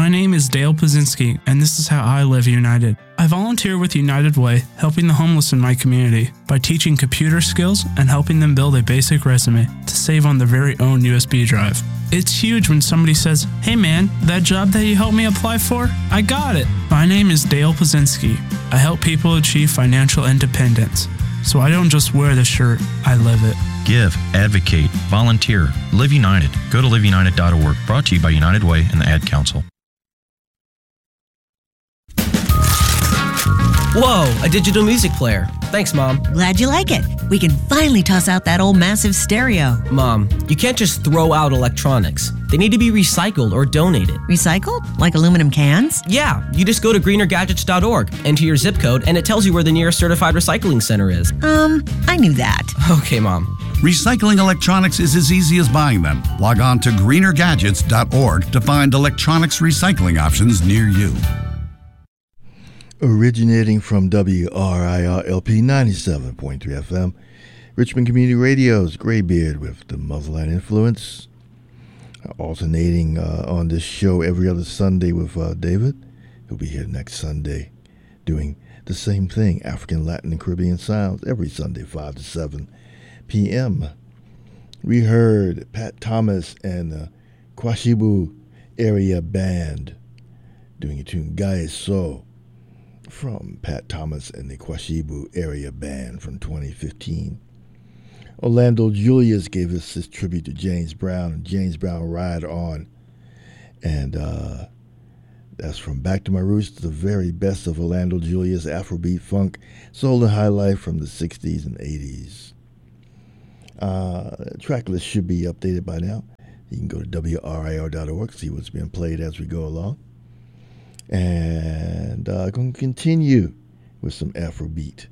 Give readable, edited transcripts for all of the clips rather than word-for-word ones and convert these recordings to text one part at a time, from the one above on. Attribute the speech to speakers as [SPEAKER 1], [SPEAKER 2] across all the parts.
[SPEAKER 1] My name is Dale Pazinski, and this is how I live United. I volunteer with United Way, helping the homeless in my community by teaching computer skills and helping them build a basic resume to save on their very own USB drive. It's huge when somebody says, "Hey man, that job that you helped me apply for, I got it." My name is Dale Pazinski. I help people achieve financial independence. So I don't just wear the shirt, I live it.
[SPEAKER 2] Give, advocate, volunteer. Live United. Go to liveunited.org. Brought to you by United Way and the Ad Council.
[SPEAKER 3] Whoa, a digital music player. Thanks, Mom.
[SPEAKER 4] Glad you like it. We can finally toss out that old massive stereo.
[SPEAKER 3] Mom, you can't just throw out electronics. They need to be recycled or donated.
[SPEAKER 4] Recycled? Like aluminum cans?
[SPEAKER 3] Yeah, you just go to greenergadgets.org, enter your zip code, and it tells you where the nearest certified recycling center is.
[SPEAKER 4] I knew that.
[SPEAKER 3] Okay, Mom.
[SPEAKER 5] Recycling electronics is as easy as buying them. Log on to greenergadgets.org to find electronics recycling options near you.
[SPEAKER 6] Originating from WRIR-LP 97.3 FM, Richmond Community Radio's Graybeard with the Muzzleline Influence. Alternating on this show every other Sunday with David. He'll be here next Sunday doing the same thing, African, Latin, and Caribbean sounds, every Sunday, 5 to 7 p.m. We heard Pat Thomas and the Kwashibu Area Band doing a tune, Gae So, from Pat Thomas and the Kwashibu Area Band from 2015. Orlando Julius gave us his tribute to James Brown and James Brown Ride On. And that's from Back to My Roots, the very best of Orlando Julius, Afrobeat, funk, soul and high life from the 60s and 80s. Track list should be updated by now. You can go to WRIR.org, see what's being played as we go along. And I'm going to continue with some Afrobeat,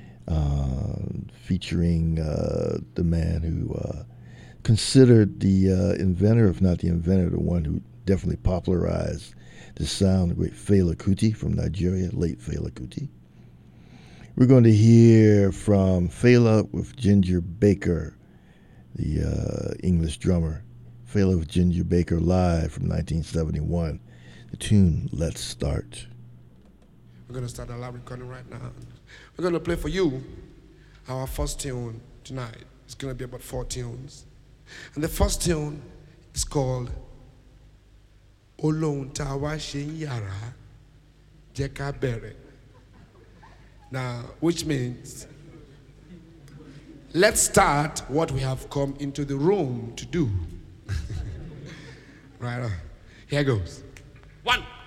[SPEAKER 6] featuring the man who considered the inventor, if not the inventor, the one who definitely popularized the sound, the great Fela Kuti from Nigeria, late Fela Kuti. We're going to hear from Fela with Ginger Baker, the English drummer. Fela with Ginger Baker live from 1971. The tune, Let's Start.
[SPEAKER 7] We're going to start a live recording right now. We're going to play for you our first tune tonight. It's going to be about 4 tunes. And the first tune is called Olohun Tawa Shin Yara Jeka Bere. Now, which means, let's start what we have come into the room to do. Right on. Here goes. 1,